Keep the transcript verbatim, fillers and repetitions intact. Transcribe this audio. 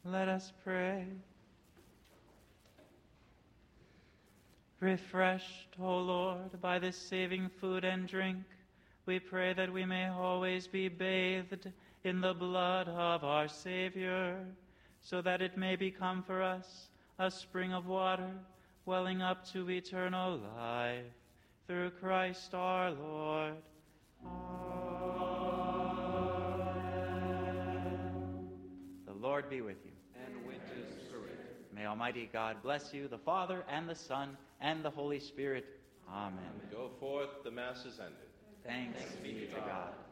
Let us pray. Refreshed, O Lord, by this saving food and drink, we pray that we may always be bathed in the blood of our Savior, so that it may become for us a spring of water welling up to eternal life. Through Christ our Lord. Amen. The Lord be with you. And with his spirit. May Almighty God bless you, the Father, and the Son, and the Holy Spirit. Amen. Go forth, the Mass is ended. Thanks be to God.